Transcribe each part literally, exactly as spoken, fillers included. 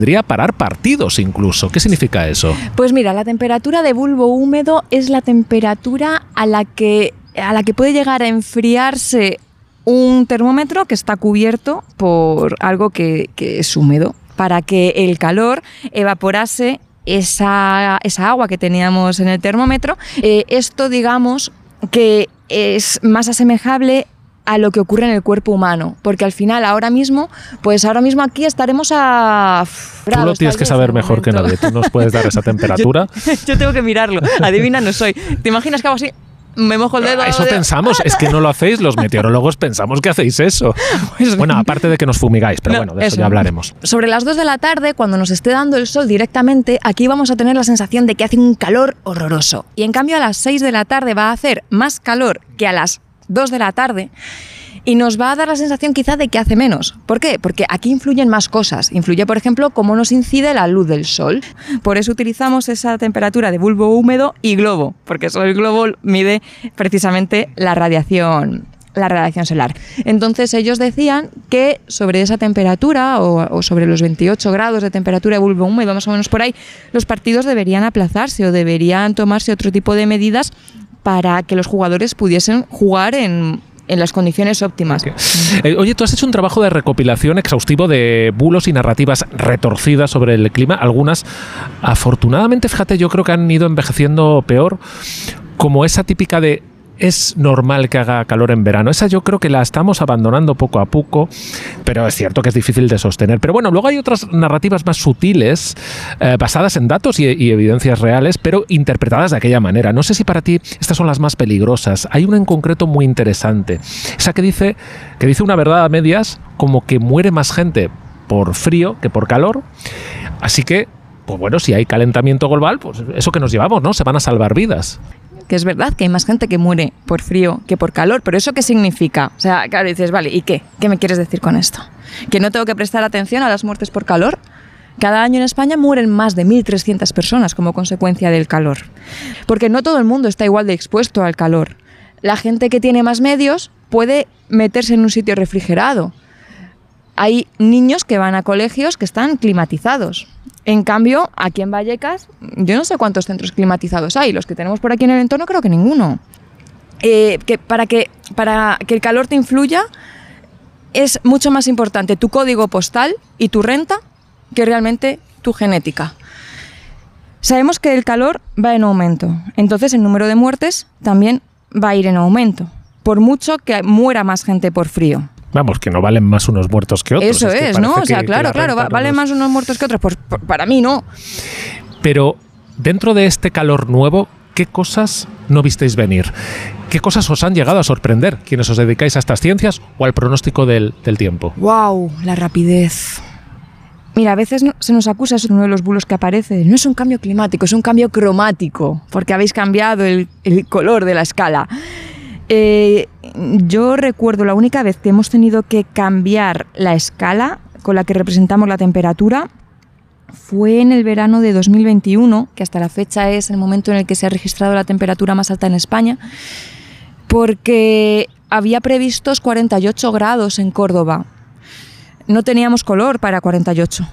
Podría parar partidos incluso. ¿Qué significa eso? Pues mira, la temperatura de bulbo húmedo es la temperatura a la que, a la que puede llegar a enfriarse un termómetro que está cubierto por algo que, que es húmedo, para que el calor evaporase esa, esa agua que teníamos en el termómetro. Eh, esto, digamos, que es más asemejable a lo que ocurre en el cuerpo humano, porque al final ahora mismo, pues ahora mismo aquí estaremos a... Tú lo tienes que saber mejor que nadie, tú nos puedes dar esa temperatura. yo, yo tengo que mirarlo, adivina no soy. ¿Te imaginas que hago así? Me mojo el dedo. Eso pensamos, es que no lo hacéis, los meteorólogos pensamos que hacéis eso. Pues, bueno, aparte de que nos fumigáis, pero no, bueno, de eso, eso ya hablaremos. Sobre las dos de la tarde, cuando nos esté dando el sol directamente, aquí vamos a tener la sensación de que hace un calor horroroso. Y en cambio a las seis de la tarde va a hacer más calor que a las dos de la tarde. Y nos va a dar la sensación quizá de que hace menos. ¿Por qué? Porque aquí influyen más cosas. Influye, por ejemplo, cómo nos incide la luz del sol. Por eso utilizamos esa temperatura de bulbo húmedo y globo, porque solo el globo mide precisamente la radiación, la radiación solar. Entonces ellos decían que sobre esa temperatura o, o sobre los veintiocho grados de temperatura de bulbo húmedo, más o menos por ahí, los partidos deberían aplazarse o deberían tomarse otro tipo de medidas para que los jugadores pudiesen jugar en... en las condiciones óptimas. Okay. Eh, oye, tú has hecho un trabajo de recopilación exhaustivo de bulos y narrativas retorcidas sobre el clima. Algunas, afortunadamente, fíjate, yo creo que han ido envejeciendo peor, como esa típica de es normal que haga calor en verano. Esa yo creo que la estamos abandonando poco a poco, pero es cierto que es difícil de sostener. Pero bueno, luego hay otras narrativas más sutiles, eh, basadas en datos y, y evidencias reales, pero interpretadas de aquella manera. No sé si para ti estas son las más peligrosas. Hay una en concreto muy interesante. Esa que dice, que dice una verdad a medias, como que muere más gente por frío que por calor. Así que, pues bueno, si hay calentamiento global, pues eso que nos llevamos, ¿no? Se van a salvar vidas. Que es verdad que hay más gente que muere por frío que por calor, pero ¿eso qué significa? O sea, claro, dices, vale, ¿y qué? ¿Qué me quieres decir con esto? ¿Que no tengo que prestar atención a las muertes por calor? Cada año en España mueren más de mil trescientas personas como consecuencia del calor. Porque no todo el mundo está igual de expuesto al calor. La gente que tiene más medios puede meterse en un sitio refrigerado. Hay niños que van a colegios que están climatizados. En cambio, aquí en Vallecas, yo no sé cuántos centros climatizados hay. Los que tenemos por aquí en el entorno, creo que ninguno. Eh, que para, que, para que el calor te influya, es mucho más importante tu código postal y tu renta que realmente tu genética. Sabemos que el calor va en aumento. Entonces, el número de muertes también va a ir en aumento. Por mucho que muera más gente por frío. Vamos, que no valen más unos muertos que otros. Eso es, es ¿no? O sea, que, claro, que claro, valen más unos muertos que otros. Pues, por, para mí no. Pero dentro de este calor nuevo, ¿qué cosas no visteis venir? ¿Qué cosas os han llegado a sorprender quienes os dedicáis a estas ciencias o al pronóstico del, del tiempo? ¡Wow! La rapidez. Mira, a veces no, se nos acusa, eso es uno de los bulos que aparece, no es un cambio climático, es un cambio cromático, porque habéis cambiado el, el color de la escala. Eh, yo recuerdo la única vez que hemos tenido que cambiar la escala con la que representamos la temperatura fue en el verano de dos mil veintiuno, que hasta la fecha es el momento en el que se ha registrado la temperatura más alta en España, porque había previstos cuarenta y ocho grados en Córdoba. No teníamos color para cuarenta y ocho.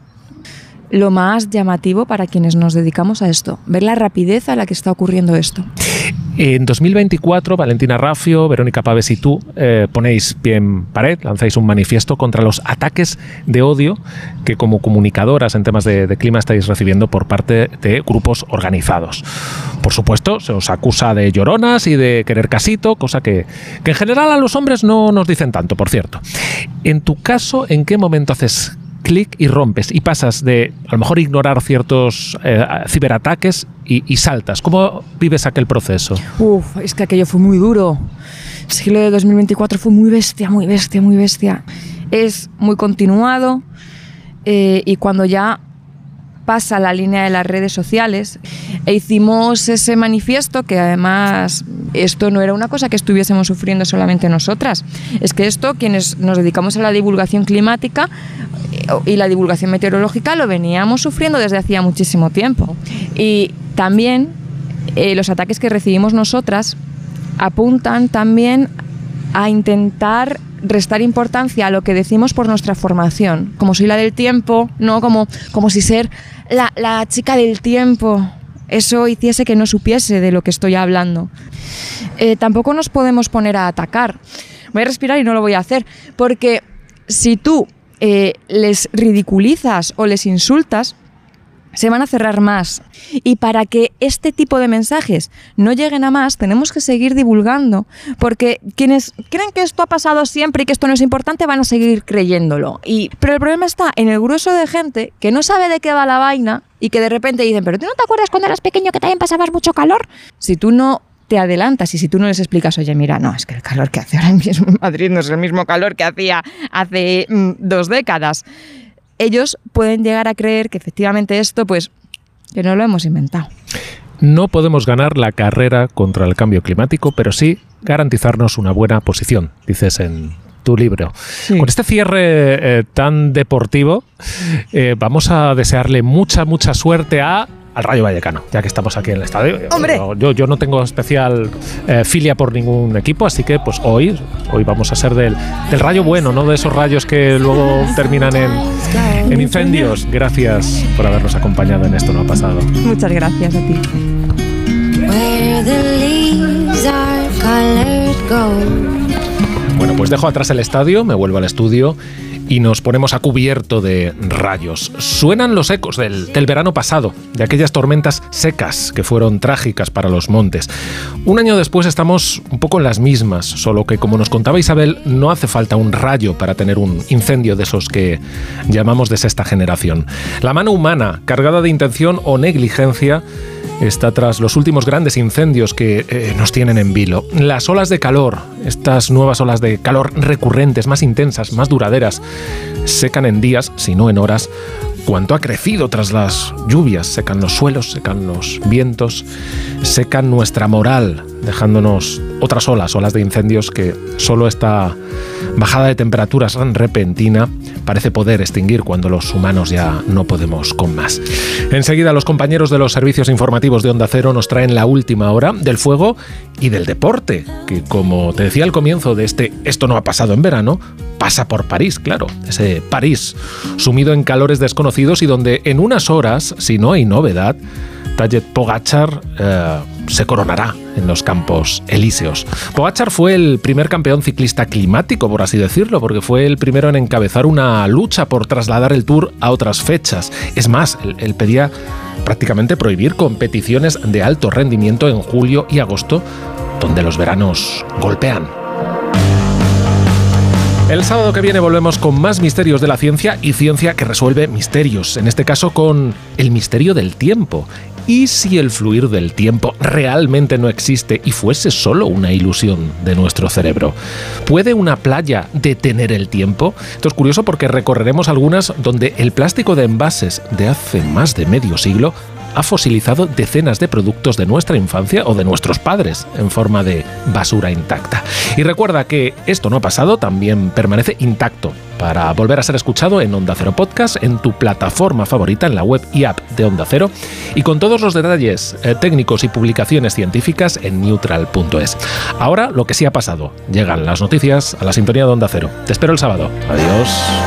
Lo más llamativo para quienes nos dedicamos a esto, ver la rapidez a la que está ocurriendo esto. En dos mil veinticuatro, Valentina Raffio, Verónica Pavés y tú eh, ponéis pie en pared, lanzáis un manifiesto contra los ataques de odio que como comunicadoras en temas de, de clima estáis recibiendo por parte de grupos organizados. Por supuesto, se os acusa de lloronas y de querer casito, cosa que, que en general a los hombres no nos dicen tanto, por cierto. En tu caso, ¿en qué momento haces clic y rompes y pasas de a lo mejor ignorar ciertos eh, ciberataques y, y saltas? ¿Cómo vives aquel proceso? Uf, es que aquello fue muy duro. El siglo de dos mil veinticuatro fue muy bestia, muy bestia, muy bestia. Es muy continuado eh, y cuando ya pasa la línea de las redes sociales e hicimos ese manifiesto, que además esto no era una cosa que estuviésemos sufriendo solamente nosotras, es que esto quienes nos dedicamos a la divulgación climática y la divulgación meteorológica lo veníamos sufriendo desde hacía muchísimo tiempo. Y también eh, los ataques que recibimos nosotras apuntan también a intentar restar importancia a lo que decimos por nuestra formación, como soy la del tiempo, no como, como si ser la, la chica del tiempo, eso hiciese que no supiese de lo que estoy hablando. Eh, tampoco nos podemos poner a atacar. Voy a respirar y no lo voy a hacer, porque si tú eh, les ridiculizas o les insultas, se van a cerrar más. Y para que este tipo de mensajes no lleguen a más, tenemos que seguir divulgando, porque quienes creen que esto ha pasado siempre y que esto no es importante van a seguir creyéndolo. Y, pero el problema está en el grueso de gente que no sabe de qué va la vaina y que de repente dicen, ¿pero tú no te acuerdas cuando eras pequeño que también pasabas mucho calor? Si tú no te adelantas y si tú no les explicas, oye, mira, no, es que el calor que hace ahora mismo en Madrid no es el mismo calor que hacía hace mm, dos décadas, ellos pueden llegar a creer que efectivamente esto, pues, que no lo hemos inventado. No podemos ganar la carrera contra el cambio climático, pero sí garantizarnos una buena posición, dices en tu libro. Sí. Con este cierre eh, tan deportivo, eh, vamos a desearle mucha, mucha suerte a... al Rayo Vallecano, ya que estamos aquí en el estadio. ¡Hombre! Yo, yo no tengo especial eh, filia por ningún equipo, así que pues hoy, hoy vamos a ser del, del Rayo bueno, no de esos rayos que luego terminan en, en incendios. Gracias por habernos acompañado en Esto No Ha Pasado. Muchas gracias a ti. Bueno, pues dejo atrás el estadio, me vuelvo al estudio y nos ponemos a cubierto de rayos. Suenan los ecos del, del verano pasado, de aquellas tormentas secas que fueron trágicas para los montes. Un año después estamos un poco en las mismas, solo que, como nos contaba Isabel, no hace falta un rayo para tener un incendio de esos que llamamos de sexta generación. La mano humana, cargada de intención o negligencia, está tras los últimos grandes incendios que eh, nos tienen en vilo. Las olas de calor, estas nuevas olas de calor recurrentes, más intensas, más duraderas, secan en días, si no en horas, cuanto ha crecido tras las lluvias. Secan los suelos, secan los vientos, secan nuestra moral, dejándonos otras olas, olas de incendios que solo esta bajada de temperaturas tan repentina parece poder extinguir cuando los humanos ya no podemos con más. Enseguida los compañeros de los servicios informativos de Onda Cero nos traen la última hora del fuego y del deporte, que, como te decía al comienzo de este Esto No Ha Pasado en verano, pasa por París, claro, ese París sumido en calores desconocidos y donde en unas horas, si no hay novedad, Tadej Pogačar eh, se coronará en los Campos Elíseos. Pogačar fue el primer campeón ciclista climático, por así decirlo, porque fue el primero en encabezar una lucha por trasladar el Tour a otras fechas. Es más, él, él pedía prácticamente prohibir competiciones de alto rendimiento en julio y agosto, donde los veranos golpean. El sábado que viene volvemos con más misterios de la ciencia y ciencia que resuelve misterios, en este caso con el misterio del tiempo. ¿Y si el fluir del tiempo realmente no existe y fuese solo una ilusión de nuestro cerebro? ¿Puede una playa detener el tiempo? Esto es curioso porque recorreremos algunas donde el plástico de envases de hace más de medio siglo ha fosilizado decenas de productos de nuestra infancia o de nuestros padres en forma de basura intacta. Y recuerda que Esto No Ha Pasado también permanece intacto para volver a ser escuchado en Onda Cero Podcast, en tu plataforma favorita, en la web y app de Onda Cero, y con todos los detalles eh, técnicos y publicaciones científicas en neutral punto es. Ahora, lo que sí ha pasado, llegan las noticias a la sintonía de Onda Cero. Te espero el sábado. Adiós.